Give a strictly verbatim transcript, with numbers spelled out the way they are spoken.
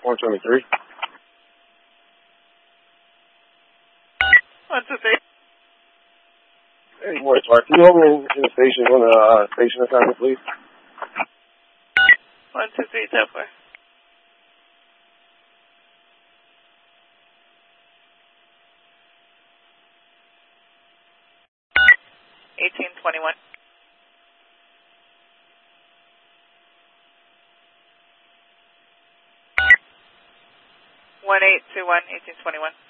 one twenty-three. one two three. Hey, boy, Clark, can you hold me in, in the station on the uh, station assignment, please? one two three, ten four. eighteen twenty-one. one eight two one, eighteen twenty-one.